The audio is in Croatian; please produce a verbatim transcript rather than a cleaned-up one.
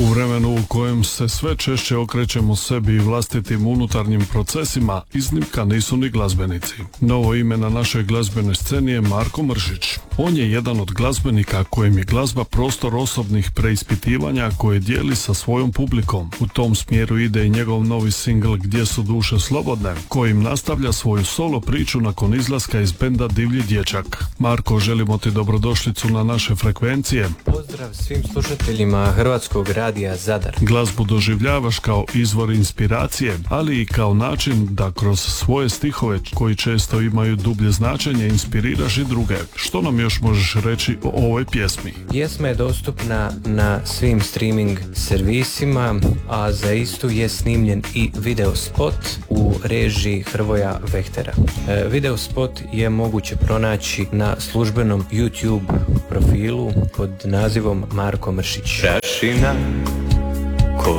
U vremenu u kojem se sve češće okrećemo sebi i vlastitim unutarnjim procesima, iznimka nisu ni glazbenici. Novo ime na našoj glazbenoj sceni je Marko Mršić. On je jedan od glazbenika kojem je glazba prostor osobnih preispitivanja koje dijeli sa svojom publikom. U tom smjeru ide i njegov novi singl Gdje su duše slobodne, kojim nastavlja svoju solo priču nakon izlaska iz benda Divlji dječak. Marko, želimo ti dobrodošlicu na naše frekvencije. Pozdrav svim slušateljima Hrvatskog radija Zadar. Glazbu doživljavaš kao izvor inspiracije, ali i kao način da kroz svoje stihove, koji često imaju dublje značenje, inspiriraš i druge. Što nam još možeš reći o ovoj pjesmi? Pjesma je dostupna na svim streaming servisima, a za istu je snimljen i video spot u režiji Hrvoja Vehtera. E, video spot je moguće pronaći na službenom YouTube profilu pod nazivom Marko Mršić. Prašina